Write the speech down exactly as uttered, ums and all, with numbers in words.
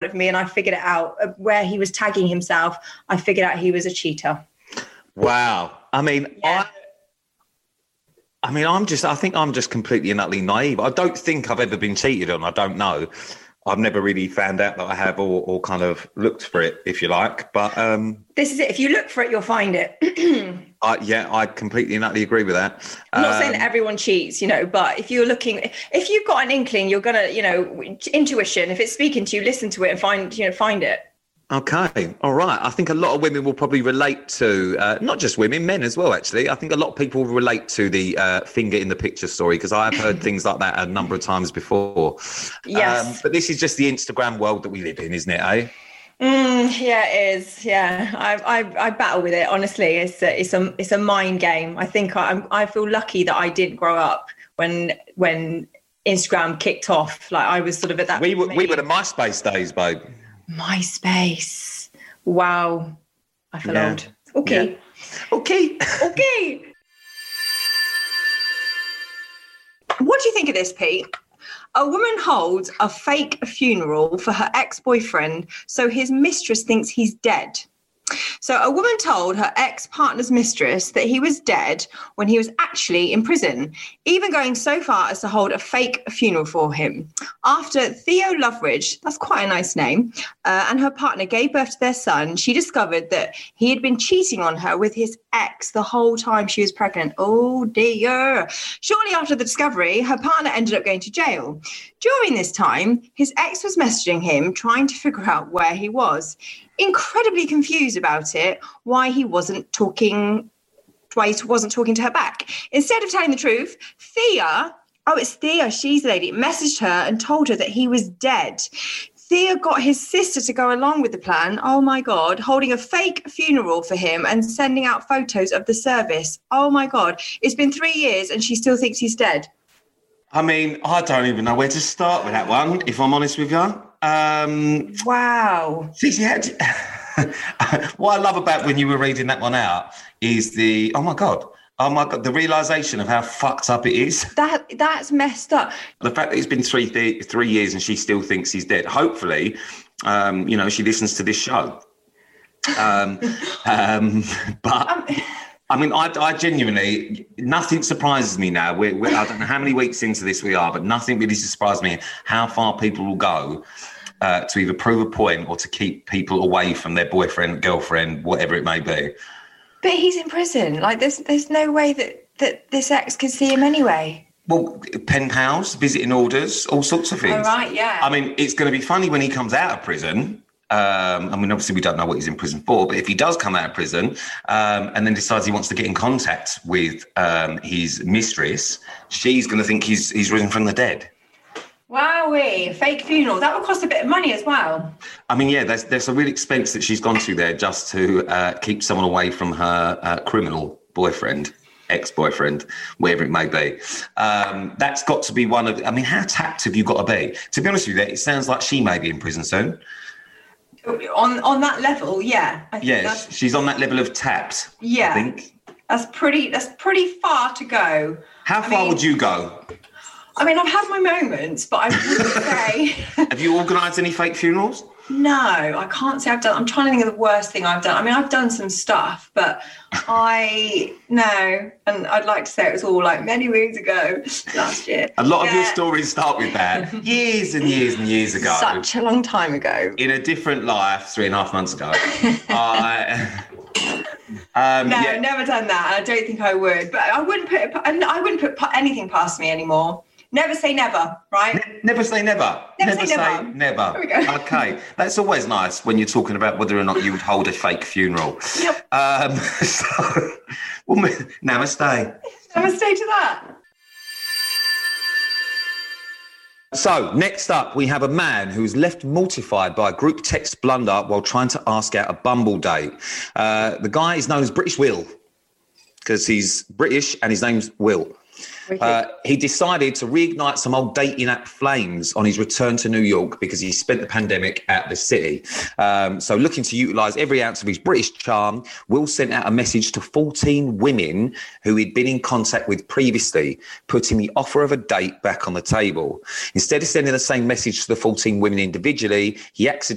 of me and I figured it out. Where he was tagging himself, I figured out he was a cheater. Wow. I mean, Yeah. I, I mean, I'm just, I think I'm just completely and utterly naive. I don't think I've ever been cheated on. I don't know. I've never really found out that I have or, or kind of looked for it, if you like. But um, this is it. If you look for it, you'll find it. I, yeah, I completely and utterly agree with that. I'm not um, saying that everyone cheats, you know, but if you're looking, if you've got an inkling, you're going to, you know, intuition, if it's speaking to you, listen to it and find, you know, find it. Okay. All right. I think a lot of women will probably relate to, uh, not just women, men as well, actually. I think a lot of people relate to the uh, finger in the picture story because I've heard things like that a number of times before. Yes. Um, but this is just the Instagram world that we live in, isn't it, eh? Mm, yeah, it is. Yeah, I, I I battle with it. Honestly, it's a, it's a it's a mind game. I think I, I feel lucky that I didn't grow up when when Instagram kicked off. Like I was sort of at that. We were we were the MySpace days, babe. MySpace. Wow, I feel Yeah. old. Okay, Yeah. Okay. okay. What do you think of this, Pete? A woman holds a fake funeral for her ex-boyfriend so his mistress thinks he's dead. So a woman told her ex-partner's mistress that he was dead when he was actually in prison, even going so far as to hold a fake funeral for him. After Theo Loveridge, that's quite a nice name, uh, and her partner gave birth to their son, she discovered that he had been cheating on her with his ex the whole time she was pregnant. Oh dear. Shortly after the discovery, her partner ended up going to jail. During this time, his ex was messaging him, trying to figure out where he was. Incredibly confused about it, why he wasn't talking, why he wasn't talking to her back. Instead of telling the truth, Thea, oh, it's Thea, she's the lady, messaged her and told her that he was dead. Thea got his sister to go along with the plan, oh my God, holding a fake funeral for him and sending out photos of the service. Oh my God, it's been three years and she still thinks he's dead. I mean, I don't even know where to start with that one, if I'm honest with you. Um, wow. See, yeah, what I love about when you were reading that one out is the, oh my God, oh my God, the realisation of how fucked up it is. That That's messed up. The fact that it's been three th- three years and she still thinks he's dead. Hopefully, um, you know, she listens to this show. Um, um, but... Um, I mean, I, I genuinely, nothing surprises me now. We're, we're, I don't know how many weeks into this we are, but nothing really surprises me how far people will go uh, to either prove a point or to keep people away from their boyfriend, girlfriend, whatever it may be. But he's in prison. Like, there's there's no way that, that this ex can see him anyway. Well, pen pals, visiting orders, all sorts of things. All right, yeah. I mean, it's going to be funny when he comes out of prison. Um, I mean, obviously, we don't know what he's in prison for, but if he does come out of prison um, and then decides he wants to get in contact with um, his mistress, she's going to think he's he's risen from the dead. Wowee, fake funeral. That would cost a bit of money as well. I mean, yeah, there's, there's a real expense that she's gone to there just to uh, keep someone away from her uh, criminal boyfriend, ex-boyfriend, wherever it may be. Um, that's got to be one of, I mean, how tapped have you got to be? To be honest with you, it sounds like she may be in prison soon. On on that level, yeah. I think yes, she's on that level of tapped. Yeah, I think that's pretty. That's pretty far to go. How I far mean, would you go? I mean, I've had my moments, but I wouldn't say. Have you organised any fake funerals? No, I can't say I've done. I'm trying to think of the worst thing I've done. I mean, I've done some stuff, but I no, and I'd like to say it was all like many moons ago, last year. A lot yeah. of your stories start with that years and years and years ago. Such a long time ago. In a different life, three and a half months ago. I, um, no, yeah. never done that. I don't think I would, but I wouldn't put. I wouldn't put anything past me anymore. Never say never, right? Ne- never say never. Never, never say, say never. never. There we go. Okay. That's always nice when you're talking about whether or not you would hold a fake funeral. Yep. Um, so, well, namaste. Namaste to that. So, next up, we have a man who's left mortified by a group text blunder while trying to ask out a Bumble date. Uh, the guy is known as British Will because he's British and his name's Will. Uh, he decided to reignite some old dating app flames on his return to New York because he spent the pandemic at the city. Um, so looking to utilise every ounce of his British charm, Will sent out a message to fourteen women who he'd been in contact with previously, putting the offer of a date back on the table. Instead of sending the same message to the fourteen women individually, he accidentally